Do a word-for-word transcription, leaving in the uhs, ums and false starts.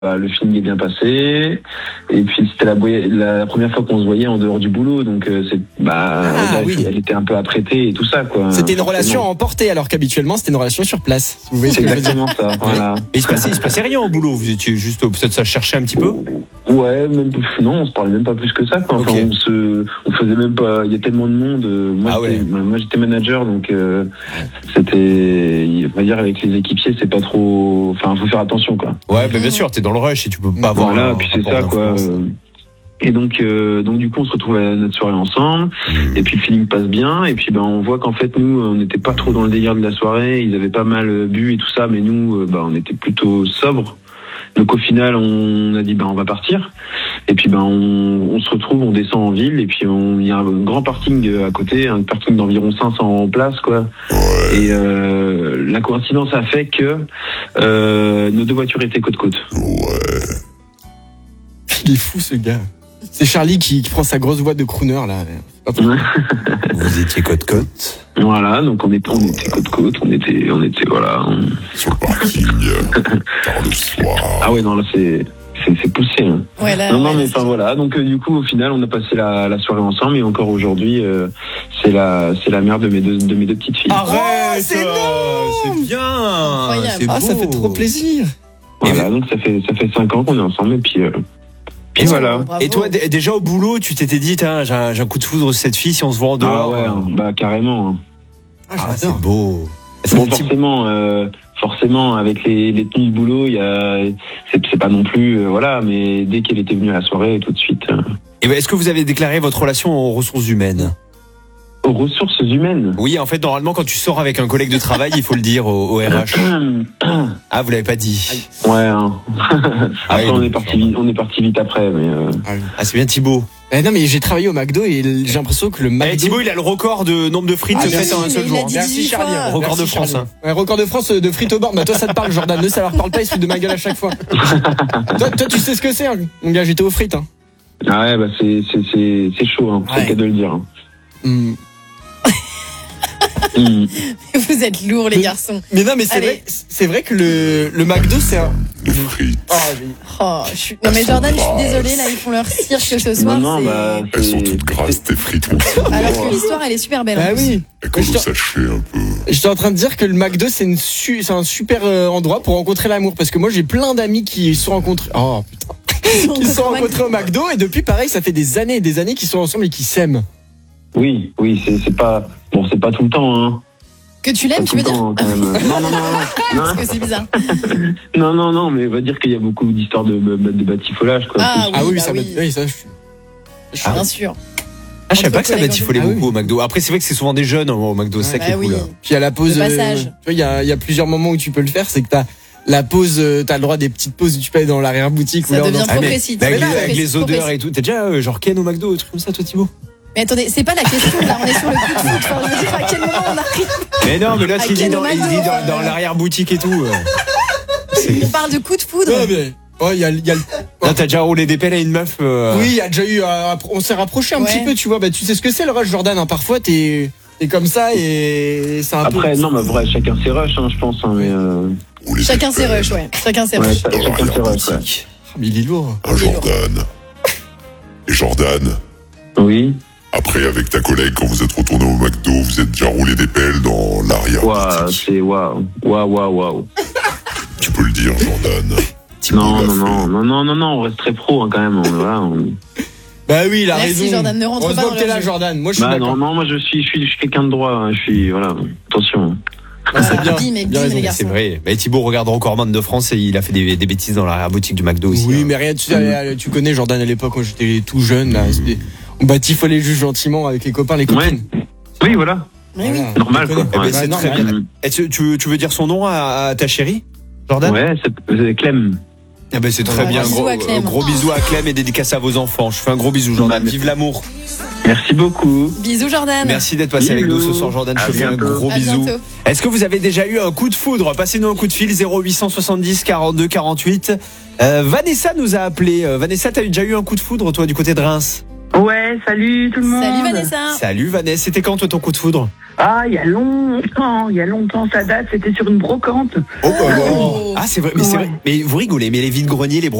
Bah, le feeling est bien passé, et puis c'était la, la première fois qu'on se voyait en dehors du boulot, donc euh, c'est, bah, ah, elle, oui. elle était un peu apprêtée et tout ça, quoi. C'était une relation emportée, alors qu'habituellement c'était une relation sur place. Vous voyez, c'est exactement ça, voilà. Et il se passait, il se passait rien au boulot, vous étiez juste, peut-être ça cherchait un petit peu. Ouais, même, non, on se parlait même pas plus que ça, quoi. Enfin, okay. on se, on faisait même pas, il y a tellement de monde. Moi, ah ouais. moi j'étais manager, donc euh, c'était, on va dire, avec les équipiers, c'est pas trop, enfin, faut faire attention, quoi. Ouais, bah, bien sûr, t'es dans le rush et tu peux pas avoir. Voilà, puis c'est ça, quoi. Et donc, euh, donc du coup, on se retrouve à notre soirée ensemble, mmh. et puis le feeling passe bien, et puis ben on voit qu'en fait nous, on n'était pas trop dans le délire de la soirée, ils avaient pas mal bu et tout ça, mais nous, ben on était plutôt sobres. Donc au final, on a dit ben on va partir, et puis ben on, on se retrouve, on descend en ville, et puis il y a un grand parking à côté, un parking d'environ cinq cents places, quoi. Et euh, la coïncidence a fait que euh, nos deux voitures étaient côte à côte. Ouais. Il est fou ce gars. C'est Charlie qui, qui prend sa grosse voix de crooner là. Vous étiez côte-côte. Voilà, donc on était, on était côte-côte, on était, on était voilà. On... Sur le parking, tard le soir. Ah ouais, non là c'est, c'est, c'est poussé. Hein. Ouais, là, non non ouais, mais enfin voilà, donc euh, du coup au final on a passé la, la soirée ensemble et encore aujourd'hui euh, c'est la, c'est la mère de mes deux, de mes deux petites filles. Arrête, oh, c'est, c'est bien. C'est ah, beau. Ça fait trop plaisir. Voilà, donc ça fait, ça fait cinq ans qu'on est ensemble et puis. Euh, Et voilà. Bravo. Et toi, d- déjà au boulot, tu t'étais dit, j'ai un, j'ai un coup de foudre sur cette fille si on se voit en dehors. Ah ouais, hein, bah carrément. Ah, ah c'est beau. Bon, forcément, euh, forcément, avec les, les tenues de boulot, il y a, c'est, c'est pas non plus, euh, voilà, mais dès qu'elle était venue à la soirée, tout de suite. Euh... Et ben, est-ce que vous avez déclaré votre relation aux ressources humaines? Aux ressources humaines. Oui, en fait, normalement, quand tu sors avec un collègue de travail, il faut le dire au, au R H. Ah, vous l'avez pas dit. Ouais. Hein. Après, ah oui, on est parti, vite, on est parti vite après, mais. Euh... Ah, c'est bien Thibaut. Eh non, mais j'ai travaillé au McDo et j'ai l'impression que le McDo. Eh, Thibaut, il a le record de nombre de frites ah, faites en un seul jour. Merci Charlie. Record Merci, de France. Hein. Ouais, record de France de frites au bord. Bah toi, ça te parle, Jordan. Ne, ça leur parle pas. Ils se foutent de ma gueule à chaque fois. toi, toi, tu sais ce que c'est, hein. Mon gars. J'étais aux frites. Hein. Ah ouais, bah c'est c'est c'est c'est chaud. Hein. C'est ouais. le cas de le dire. Hein. Mm. Mmh. Vous êtes lourds les garçons. Mais non mais c'est vrai, c'est vrai que le, le McDo c'est un... Les frites. Oh, oh, je suis... Non mais Jordan, je suis désolée, là ils font leur cirque ce soir. Non, non, bah, elles sont toutes grasses tes frites. Alors que l'histoire elle est super belle. Ah oui. Et quand vous sachez un peu. J'étais en train de dire que le McDo c'est, une su... c'est un super euh, endroit pour rencontrer l'amour. Parce que moi j'ai plein d'amis qui se sont rencontrés. Oh putain. Qui se sont rencontrés au McDo et depuis pareil ça fait des années et des années qu'ils sont ensemble et qu'ils s'aiment. Oui, oui, c'est, c'est pas bon, c'est pas tout le temps, hein. Que tu l'aimes, tu veux dire? Non, non, non, non, non. Parce que c'est bizarre. non, non, non, mais on va dire qu'il y a beaucoup d'histoires de, de, de batifolage, quoi. Ah oui, ah oui, bah ça, oui. oui, ça, je suis. Ah, bien sûr. Ah, je savais pas que ça batifolait ah, beaucoup oui. au McDo. Après, c'est vrai que c'est souvent des jeunes au McDo, c'est ça qui est cool. Puis à la pause, le euh, tu vois, il y a, il y a plusieurs moments où tu peux le faire, c'est que t'as la pause, euh, t'as le droit des petites pauses où tu peux aller dans l'arrière-boutique. Ça devient ah, progressif. Avec, les, avec les odeurs et tout. T'es déjà euh, genre Ken au McDo, un truc comme ça, toi, Thibaut? Mais attendez, c'est pas la question là, on est sur le coup de foot. Enfin, je veux dire, à quel moment on arrive? Mais non, mais là, il dit dans, il dit dans, dans l'arrière-boutique et tout. On parle de coup de foudre. Ouais, mais. Oh, y a, y a le... oh. Non, t'as déjà roulé des pelles à une meuf euh... Oui, il y a déjà eu. Euh, on s'est rapproché un ouais. petit peu, tu vois. Bah, tu sais ce que c'est le rush, Jordan. Hein, parfois, t'es, t'es comme ça et c'est un Après, peu. Après, non, mais vrai, chacun ses rushs, hein, je pense. Hein, mais euh... Chacun ses rushs, ouais. Chacun ses ouais, rushs. Chacun ses rushs, ouais. Oh, mais il est lourd. Un Jordan. Et Jordan. Oui. Après, avec ta collègue, quand vous êtes retourné au McDo, vous êtes déjà roulé des pelles dans l'arrière. Waouh, c'est waouh, waouh, waouh, waouh. Tu peux le dire, Jordan. Non, non, non, non, non, non, non, on reste très pro hein, quand même. On, voilà, on... Bah oui, il a Merci, raison. Jordan, ne rentre on pas dans le là, Jordan. Moi, je suis bah, d'accord. non, non, moi je suis, je suis, je suis quelqu'un de droit. Hein, je suis, voilà, attention. Ah, c'est bien. Bim, bien bim, les garçons. C'est vrai. Mais Thibaut regarde encore Man de France et il a fait des, des bêtises dans l'arrière-boutique du McDo aussi. Oui, hein. mais rien, tu, mmh. tu connais Jordan à l'époque quand j'étais tout jeune. Là, mmh. On batifolait juste gentiment avec les copains, les copines. Ouais. Oui, voilà. Oui, oui. Normal, quoi. Eh ben, ouais. c'est bah, très non, bien. Mais... Tu, tu, tu veux dire son nom à, à ta chérie, Jordan? Ouais, c'est, c'est Clem. Eh ben, c'est très ouais, bien. Gros, gros, gros bisous à Clem et dédicace à vos enfants. Je fais un gros bisou, Jordan. Vive l'amour. Merci beaucoup. Bisous, Jordan. Merci d'être passé Bisous. avec nous ce soir, Jordan. Je te fais un gros à bisou. bientôt. Est-ce que vous avez déjà eu un coup de foudre? Passez-nous un coup de fil zéro huit soixante-dix quarante-deux quarante-huit. Euh, Vanessa nous a appelé. Euh, Vanessa, t'as déjà eu un coup de foudre, toi, du côté de Reims? Ouais, salut tout le monde. Salut Vanessa. Salut Vanessa, c'était quand toi ton coup de foudre? Ah, il y a longtemps, il y a longtemps, ça date, c'était sur une brocante. Oh, bah, Oh. Ah c'est vrai, mais c'est Ouais. vrai. Mais vous rigolez, mais les vides greniers, les